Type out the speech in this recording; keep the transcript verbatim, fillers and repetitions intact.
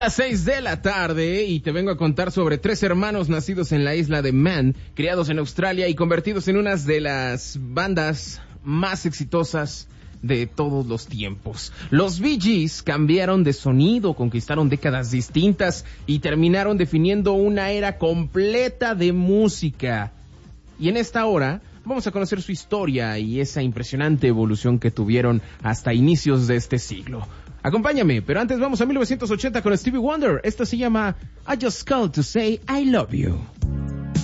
Las seis de la tarde y te vengo a contar sobre tres hermanos nacidos en la isla de Man, criados en Australia y convertidos en unas de las bandas más exitosas de todos los tiempos. Los Bee Gees cambiaron de sonido, conquistaron décadas distintas y terminaron definiendo una era completa de música. Y en esta hora vamos a conocer su historia y esa impresionante evolución que tuvieron hasta inicios de este siglo. Acompáñame, pero antes vamos a mil novecientos ochenta con Stevie Wonder. Esta se llama I Just Called to Say I Love You.